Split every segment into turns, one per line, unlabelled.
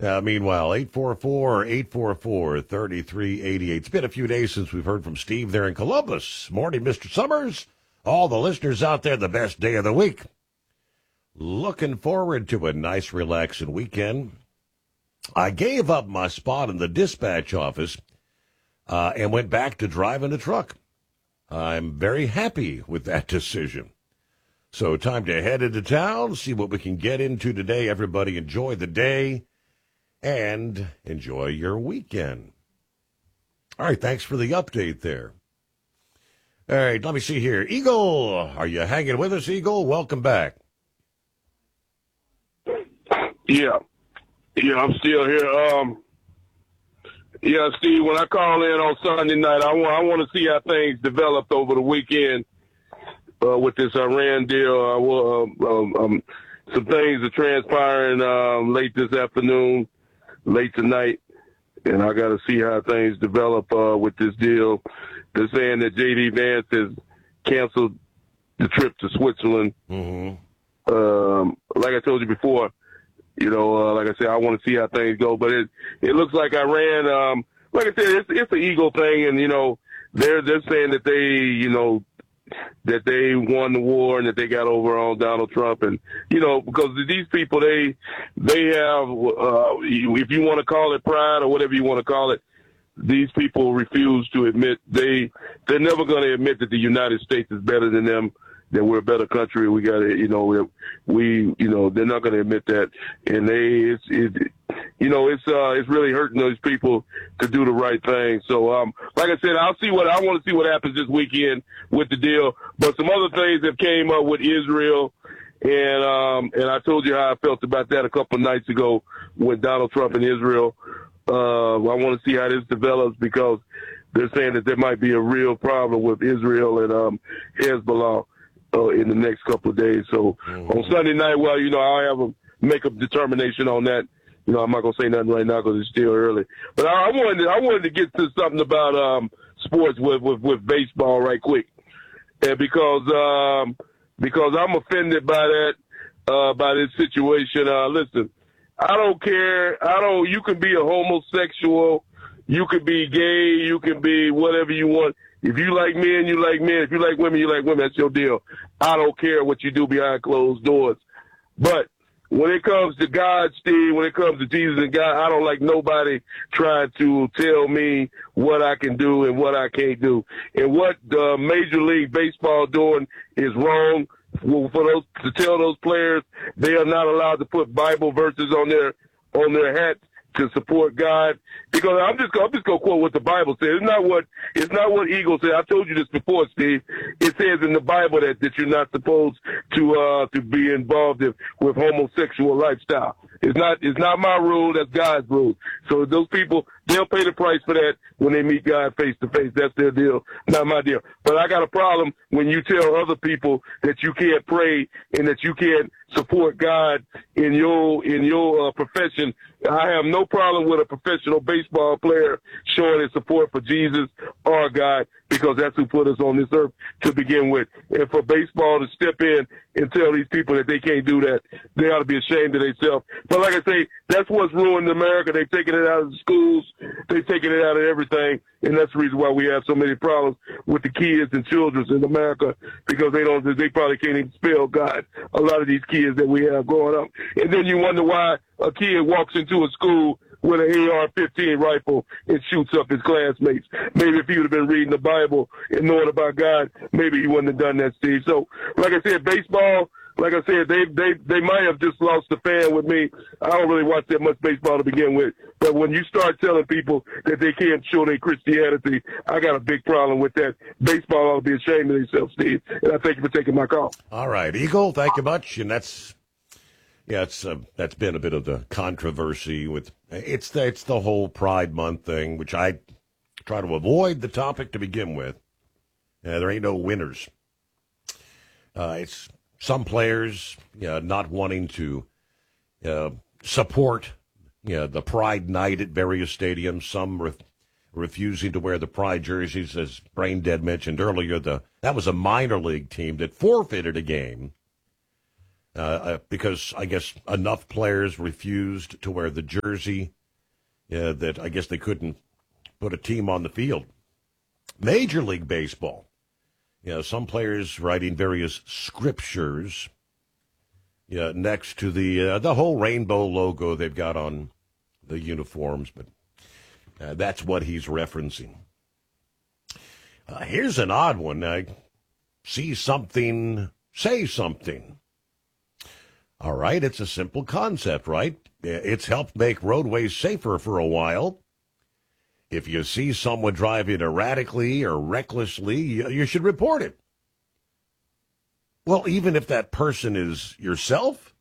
Meanwhile, 844-844-3388. It's been a few days since we've heard from Steve there in Columbus. Morning, Mr. Summers. All the listeners out there, the best day of the week. Looking forward to a nice, relaxing weekend. I gave up my spot in the dispatch office and went back to driving a truck. I'm very happy with that decision. So time to head into town, see what we can get into today. Everybody enjoy the day and enjoy your weekend. All right, thanks for the update there. All right, let me see here. Eagle, are you hanging with us, Eagle? Welcome back.
Yeah, I'm still here. Steve, when I call in on Sunday night, I want to see how things developed over the weekend with this Iran deal. Some things are transpiring late this afternoon, late tonight, and I got to see how things develop with this deal. They're saying that J.D. Vance has canceled the trip to Switzerland.
Mm-hmm.
Like I told you before, like I said, I want to see how things go. But it looks like Iran, like I said, it's an ego thing, and they're saying that they won the war and that they got over on Donald Trump, and because these people they have if you want to call it pride or whatever you want to call it, these people refuse to admit they're never going to admit that the United States is better than them, that we're a better country. We got to, they're not going to admit that, and it's really hurting those people to do the right thing. So, like I said, I want to see what happens this weekend with the deal. But some other things that came up with Israel, and I told you how I felt about that a couple of nights ago with Donald Trump and Israel. I want to see how this develops because they're saying that there might be a real problem with Israel and Hezbollah in the next couple of days. So on Sunday night, I'll have a make a determination on that. I'm not gonna say nothing right now because it's still early. But I wanted to get to something about sports with baseball right quick, and because I'm offended by that by this situation. Listen, I don't care. You can be a homosexual, you could be gay, you can be whatever you want. If you like men, you like men. If you like women, you like women. That's your deal. I don't care what you do behind closed doors. But when it comes to God, Steve, when it comes to Jesus and God, I don't like nobody trying to tell me what I can do and what I can't do. And what Major League Baseball doing is wrong. To tell those players they are not allowed to put Bible verses on their hats to support God, because I'm just gonna quote what the Bible says. It's not what Eagle said. I told you this before, Steve. It says in the Bible that you're not supposed to be involved with homosexual lifestyle. It's not my rule. That's God's rule. So those people, they'll pay the price for that when they meet God face to face. That's their deal, not my deal. But I got a problem when you tell other people that you can't pray and that you can't support God in your profession. I have no problem with a professional baseball player showing his support for Jesus or God, because that's who put us on this earth to begin with. And for baseball to step in and tell these people that they can't do that, they ought to be ashamed of themselves. But like I say, that's what's ruined America. They've taken it out of the schools. They've taken it out of everything. And that's the reason why we have so many problems with the kids and children in America, because they probably can't even spell God. A lot of these kids that we have growing up. And then you wonder why a kid walks into a school with an AR-15 rifle and shoots up his classmates. Maybe if he would have been reading the Bible and knowing about God, maybe he wouldn't have done that, Steve. So, like I said, baseball, like I said, they might have just lost the fan with me. I don't really watch that much baseball to begin with. But when you start telling people that they can't show their Christianity, I got a big problem with that. Baseball ought to be ashamed of themselves, Steve. And I thank you for taking my call.
All right, Eagle, thank you much. And that's been a bit of the controversy with it's the whole Pride Month thing, which I try to avoid the topic to begin with. There ain't no winners. It's some players not wanting to support the Pride Night at various stadiums. Some refusing to wear the Pride jerseys, as Brain Dead mentioned earlier. That was a minor league team that forfeited a game because I guess enough players refused to wear the jersey that I guess they couldn't put a team on the field. Major League Baseball. Some players writing various scriptures next to the whole rainbow logo they've got on the uniforms, but that's what he's referencing. Here's an odd one. See something, say something. All right, it's a simple concept, right? It's helped make roadways safer for a while. If you see someone driving erratically or recklessly, you should report it. Well, even if that person is yourself?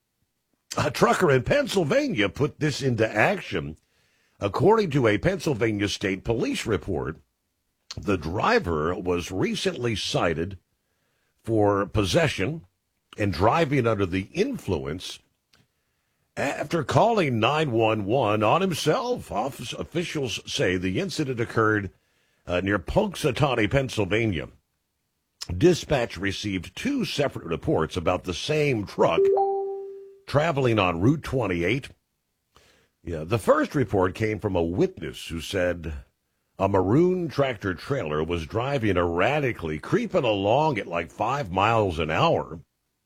A trucker in Pennsylvania put this into action. According to a Pennsylvania State Police report, the driver was recently cited for possession and driving under the influence after calling 911 on himself. Officials say the incident occurred near Punxsutawney, Pennsylvania. Dispatch received 2 separate reports about the same truck traveling on Route 28. The first report came from a witness who said a maroon tractor trailer was driving erratically, creeping along at like 5 miles an hour.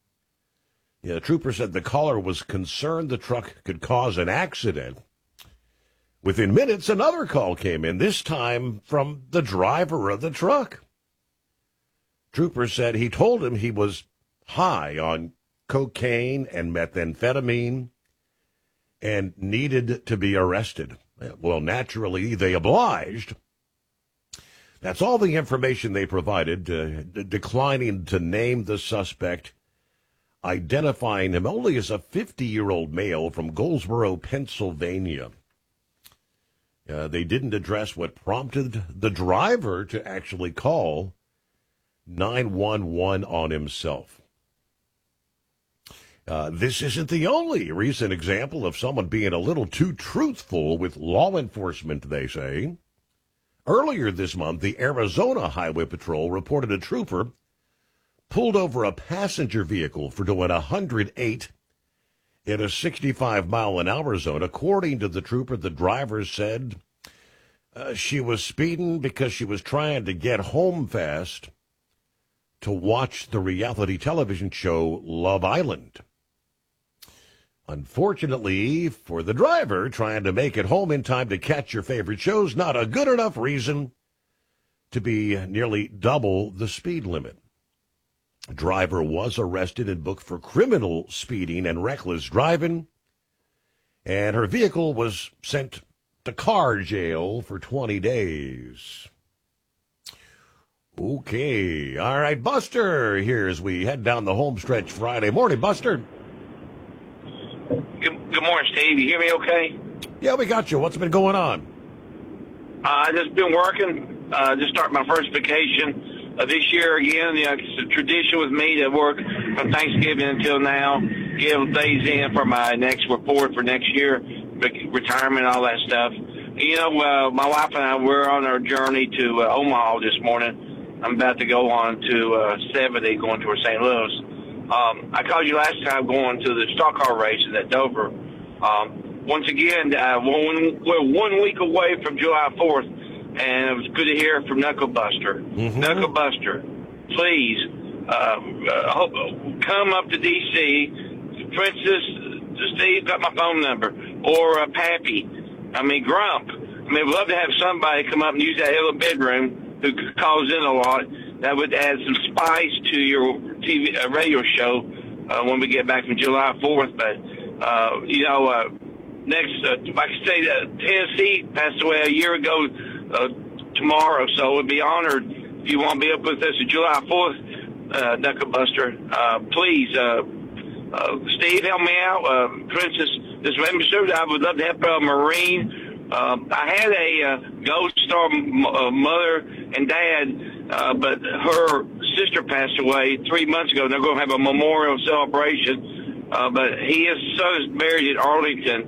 The trooper said the caller was concerned the truck could cause an accident. Within minutes, another call came in, this time from the driver of the truck. Trooper said he told him he was high on cocaine and methamphetamine and needed to be arrested. Well, naturally, they obliged. That's all the information they provided, declining to name the suspect, identifying him only as a 50-year-old male from Goldsboro, Pennsylvania. They didn't address what prompted the driver to actually call 911 on himself. This isn't the only recent example of someone being a little too truthful with law enforcement, they say. Earlier this month, the Arizona Highway Patrol reported a trooper pulled over a passenger vehicle for doing 108 in a 65-mile-an-hour zone. According to the trooper, the driver said she was speeding because she was trying to get home fast to watch the reality television show Love Island. Unfortunately for the driver, trying to make it home in time to catch your favorite show's not a good enough reason to be nearly double the speed limit. The driver was arrested and booked for criminal speeding and reckless driving, and her vehicle was sent to car jail for 20 days. Okay. All right, Buster here as we head down the home stretch Friday morning. Buster.
Good morning, Steve. You hear me okay?
Yeah, we got you. What's been going on?
I just been working. Just started my first vacation this year again. It's a tradition with me to work from Thanksgiving until now, give days in for my next report for next year, retirement, all that stuff. My wife and I, we're on our journey to Omaha this morning. I'm about to go on to 70, going toward St. Louis. I called you last time going to the stock car races at Dover. Once again, we're 1 week away from July 4th, and it was good to hear from Knuckle Buster.
Mm-hmm.
Knuckle Buster, please come up to D.C. Princess, Steve got my phone number, or Pappy, Grump. We'd love to have somebody come up and use that little bedroom who calls in a lot. That would add some spice to your TV radio show when we get back from July 4th. But, next, like I say, Tennessee passed away a year ago tomorrow, so we'd be honored if you want to be up with us on July 4th, Knuckle Buster. Please, Steve, help me out. Princess, this episode, I would love to help Marine. I had a Gold Star mother and dad, but her sister passed away 3 months ago. They're going to have a memorial celebration. But his son is buried in Arlington.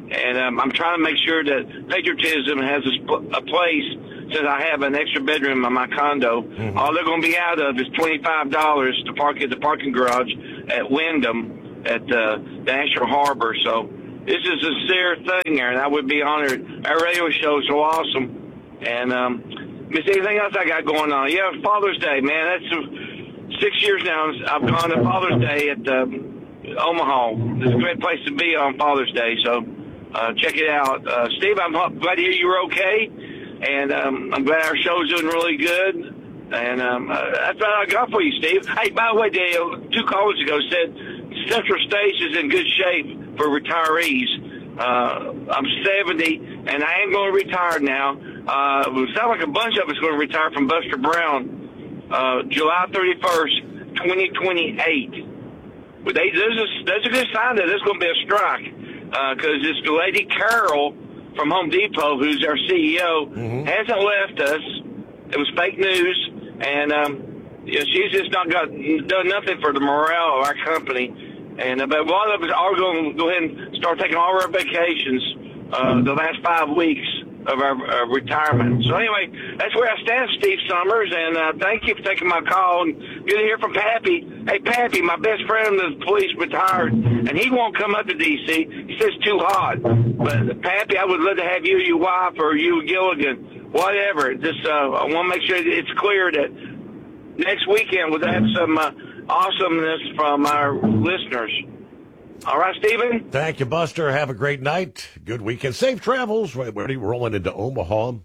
And I'm trying to make sure that patriotism has a place, since I have an extra bedroom in my condo. Mm-hmm. All they're going to be out of is $25 to park at the parking garage at Wyndham at the National Harbor. So this is a sincere thing there, and I would be honored. Our radio show is so awesome. And miss anything else I got going on? Yeah, Father's Day, man. That's 6 years now I've gone to Father's Day at Omaha. It's a great place to be on Father's Day, so check it out. Steve, I'm glad to hear you were okay, and I'm glad our show's doing really good, and that's what I got for you, Steve. Hey, by the way, Dale, 2 callers ago said Central States is in good shape for retirees. I'm 70, and I ain't going to retire now. It sounds like a bunch of us going to retire from Buster Brown July 31st, 2028. But that's a good sign that there's going to be a strike, because this lady Carol from Home Depot, who's our CEO, hasn't left us. It was fake news, and she's just not done nothing for the morale of our company. And but a lot of us are going to go ahead and start taking all our vacations the last 5 weeks of our retirement. So anyway, that's where I stand, Steve Summers, and thank you for taking my call. And good to hear from Pappy. Hey, Pappy, my best friend in the police retired, and he won't come up to D.C. He says it's too hot. But Pappy, I would love to have you, your wife, or you, Gilligan, whatever. Just I want to make sure that it's clear that next weekend we'll have some awesomeness from our listeners. All right, Stephen?
Thank you, Buster. Have a great night. Good weekend. Safe travels. We're rolling into Omaha.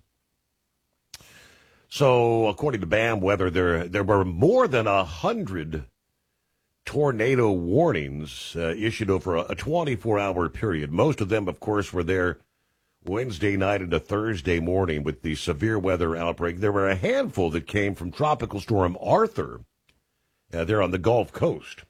So, according to BAM Weather, there were more than 100 tornado warnings issued over a 24-hour period. Most of them, of course, were there Wednesday night into Thursday morning with the severe weather outbreak. There were a handful that came from Tropical Storm Arthur there on the Gulf Coast.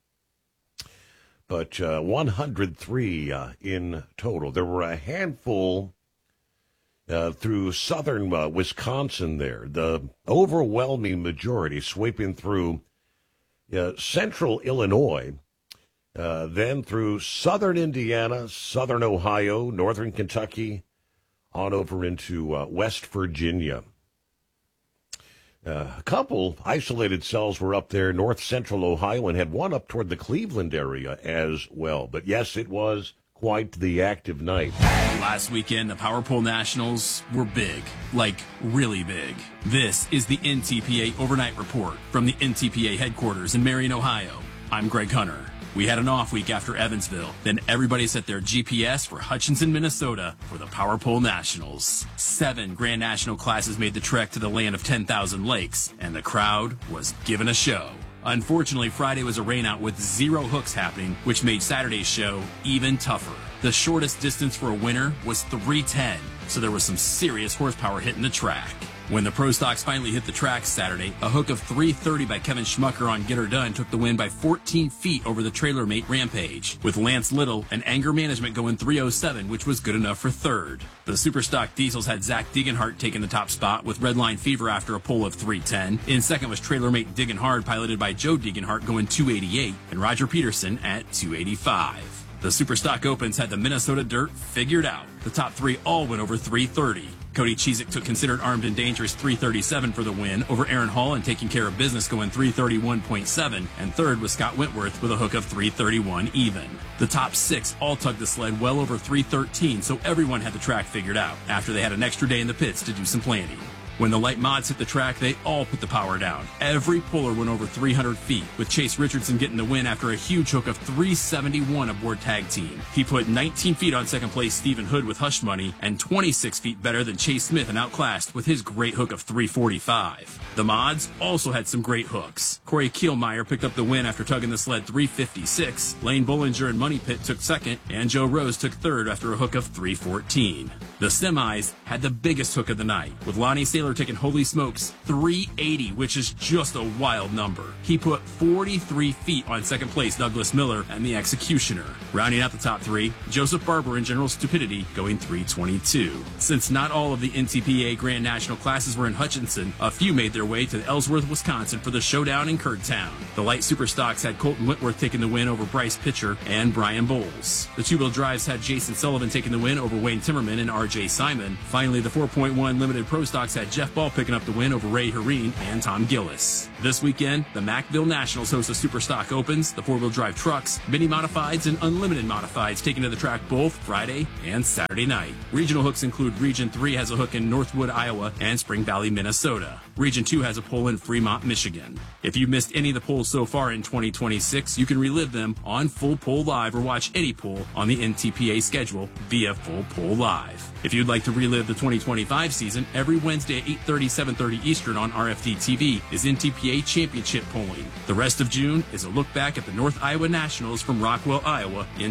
But 103 in total. There were a handful through southern Wisconsin there. The overwhelming majority sweeping through central Illinois, then through southern Indiana, southern Ohio, northern Kentucky, on over into West Virginia. A couple isolated cells were up there, north central Ohio, and had one up toward the Cleveland area as well. But yes, it was quite the active night.
Last weekend, the Power Pole Nationals were big, like really big. This is the NTPA Overnight Report from the NTPA headquarters in Marion, Ohio. I'm Greg Hunter. We had an off week after Evansville. Then everybody set their GPS for Hutchinson, Minnesota for the Power Pole Nationals. 7 Grand National classes made the trek to the land of 10,000 lakes, and the crowd was given a show. Unfortunately, Friday was a rainout with 0 hooks happening, which made Saturday's show even tougher. The shortest distance for a winner was 310, so there was some serious horsepower hitting the track. When the Pro Stocks finally hit the track Saturday, a hook of 330 by Kevin Schmucker on Get Her Done took the win by 14 feet over the TrailerMate Rampage, with Lance Little and Anger Management going 307, which was good enough for third. The Superstock Diesels had Zach Degenhart taking the top spot with Redline Fever after a pole of 310. In second was TrailerMate Diggin' Hard, piloted by Joe Degenhart, going 288, and Roger Peterson at 285. The Superstock Opens had the Minnesota Dirt figured out. The top 3 all went over 330. Cody Cheezick took Considered Armed and Dangerous 337 for the win over Aaron Hall and Taking Care of Business going 331.7, and third was Scott Wentworth with a hook of 331 even. The top 6 all tugged the sled well over 313, so everyone had the track figured out after they had an extra day in the pits to do some planning. When the light mods hit the track, they all put the power down. Every puller went over 300 feet, with Chase Richardson getting the win after a huge hook of 371 aboard Tag Team. He put 19 feet on second place Stephen Hood with Hush Money, and 26 feet better than Chase Smith and outclassed with his great hook of 345. The mods also had some great hooks. Corey Kielmeyer picked up the win after tugging the sled 356. Lane Bollinger and Money Pit took second, and Joe Rose took third after a hook of 314. The semis had the biggest hook of the night, with Lonnie Sailor Taylor taking holy smokes 380, which is just a wild number. He put 43 feet on second place Douglas Miller and the Executioner. Rounding out the top three, Joseph Barber and General Stupidity going 322. Since not all of the NTPA Grand National classes were in Hutchinson, a few made their way to Ellsworth, Wisconsin for the showdown in Kurdtown. The light superstocks had Colton Whitworth taking the win over Bryce Pitcher and Brian Bowles. The two-wheel drives had Jason Sullivan taking the win over Wayne Timmerman and RJ Simon. Finally, the 4.1 limited pro stocks had Jeff Ball picking up the win over Ray Hareen and Tom Gillis. This weekend, the Macville Nationals host the Superstock Opens, the four-wheel drive trucks, mini modifieds, and unlimited modifieds taking to the track both Friday and Saturday night. Regional hooks include Region 3 has a hook in Northwood, Iowa, and Spring Valley, Minnesota. Region 2 has a pole in Fremont, Michigan. If you missed any of the polls so far in 2026, you can relive them on Full Poll Live or watch any poll on the NTPA schedule via Full Poll Live. If you'd like to relive the 2025 season, every Wednesday at 8:30, 7:30 Eastern on RFD TV is NTPA Championship polling. The rest of June is a look back at the North Iowa Nationals from Rockwell, Iowa in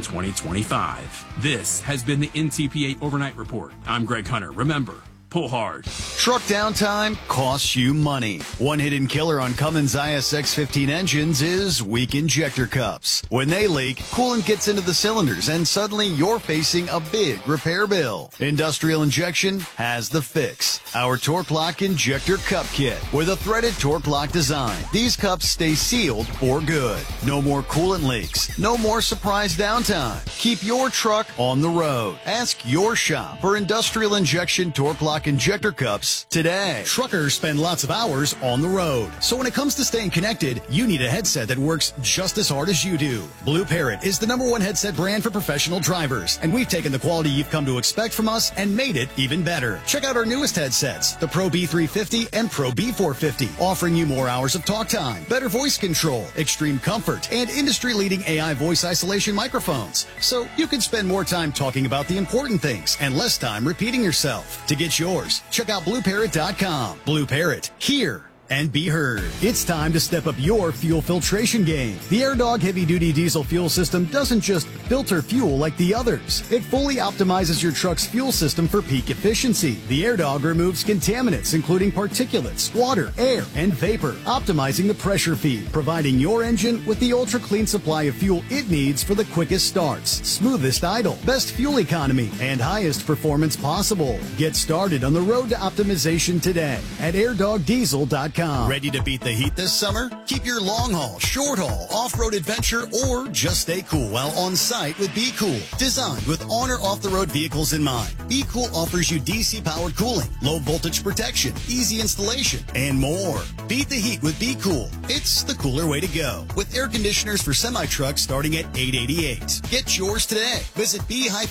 2025. This has been the NTPA Overnight Report. I'm Greg Hunter. Remember, pull hard.
Truck downtime costs you money. One hidden killer on Cummins ISX-15 engines is weak injector cups. When they leak, coolant gets into the cylinders and suddenly you're facing a big repair bill. Industrial Injection has the fix. Our Torque Lock Injector Cup Kit with a threaded Torque Lock design. These cups stay sealed for good. No more coolant leaks. No more surprise downtime. Keep your truck on the road. Ask your shop for Industrial Injection Torque Lock Injector cups today.
Truckers spend lots of hours on the road. So when it comes to staying connected, you need a headset that works just as hard as you do. Blue Parrot is the #1 headset brand for professional drivers, and we've taken the quality you've come to expect from us and made it even better. Check out our newest headsets, the Pro B350 and Pro B450, offering you more hours of talk time, better voice control, extreme comfort, and industry-leading AI voice isolation microphones. So you can spend more time talking about the important things and less time repeating yourself. To get yours, check out BlueParrot.com. Blue Parrot, hear and be heard. It's time to step up your fuel filtration game. The AirDog heavy-duty diesel fuel system doesn't just filter fuel like the others. It fully optimizes your truck's fuel system for peak efficiency. The AirDog removes contaminants, including particulates, water, air, and vapor, optimizing the pressure feed, providing your engine with the ultra-clean supply of fuel it needs for the quickest starts, smoothest idle, best fuel economy, and highest performance possible. Get started on the road to optimization today at airdogdiesel.com.
Ready to beat the heat this summer? Keep your long haul, short haul, off-road adventure, or just stay cool while on site with Be Cool. Designed with on or off-the-road vehicles in mind, Be Cool offers you DC-powered cooling, low voltage protection, easy installation, and more. Beat the heat with Be Cool. It's the cooler way to go. With air conditioners for semi-trucks starting at $888. Get yours today. Visit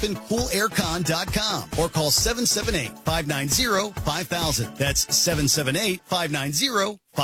be-coolaircon.com or call 778-590-5000. That's 778-590-5000.